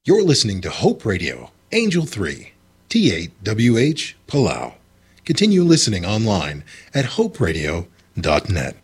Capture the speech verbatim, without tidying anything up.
You're listening to Hope Radio, Angel three, T eight W H, Palau. Continue listening online at hope radio dot net.